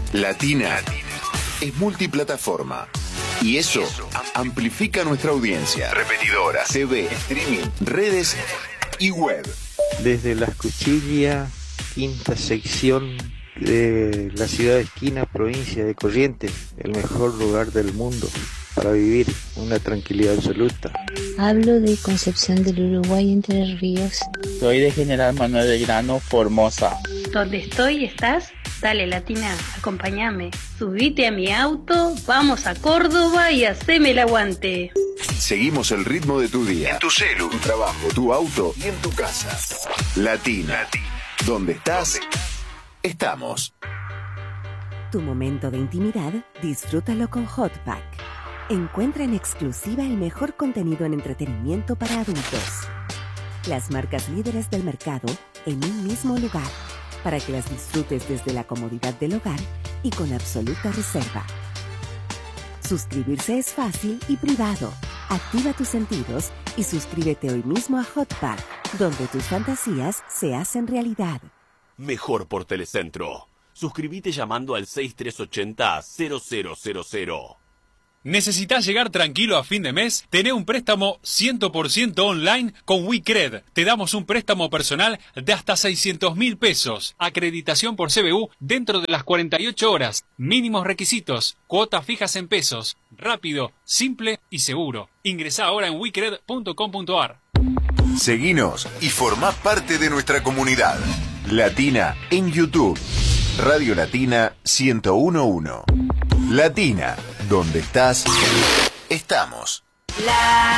Latina es multiplataforma. Y eso amplifica nuestra audiencia. Repetidora, TV, streaming, redes y web. Desde Las Cuchillas, quinta sección de la ciudad de Esquina, provincia de Corrientes, el mejor lugar del mundo para vivir, una tranquilidad absoluta. Hablo de Concepción del Uruguay, Entre Ríos. Soy de General Manuel Belgrano, Formosa. ¿Dónde estoy? ¿Estás? Dale, Latina, acompáñame. Subite a mi auto, vamos a Córdoba y haceme el aguante. Seguimos el ritmo de tu día, en tu celu, tu trabajo, tu auto y en tu casa. Latina. ¿Dónde estás? Estamos. Tu momento de intimidad, disfrútalo con Hotpack. Encuentra en exclusiva el mejor contenido en entretenimiento para adultos. Las marcas líderes del mercado en un mismo lugar, para que las disfrutes desde la comodidad del hogar y con absoluta reserva. Suscribirse es fácil y privado. Activa tus sentidos y suscríbete hoy mismo a Hotpack, donde tus fantasías se hacen realidad. Mejor por Telecentro. Suscríbete llamando al 6380-0000. ¿Necesitas llegar tranquilo a fin de mes? Tené un préstamo 100% online con WeCred. Te damos un préstamo personal de hasta 600.000 pesos. Acreditación por CBU dentro de las 48 horas. Mínimos requisitos. Cuotas fijas en pesos. Rápido, simple y seguro. Ingresá ahora en wecred.com.ar. Seguinos y formá parte de nuestra comunidad. Latina en YouTube. Radio Latina 101.1. Latina, ¿dónde estás? Estamos.